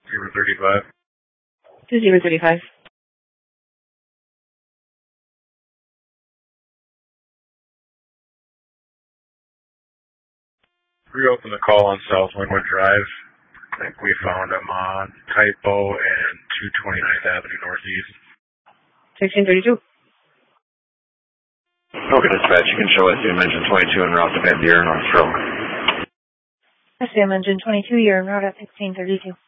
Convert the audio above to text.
035. 2035. Reopen the call on South Linwood Drive. I think we found him on Typo and 229th Avenue Northeast. 1632. Okay, dispatch, you can show us Sam Engine 22 en route to Van Buren, North Row. Sam Engine 22, you're en route at 1632.